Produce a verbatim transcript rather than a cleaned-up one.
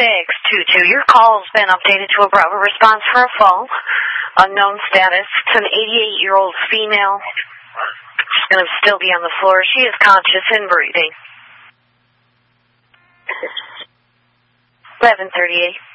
six two two. Your call has been updated to a Bravo response for a fall. Unknown status. It's an eighty-eight-year-old female. She's going to still be on the floor. She is conscious and breathing. eleven thirty-eight.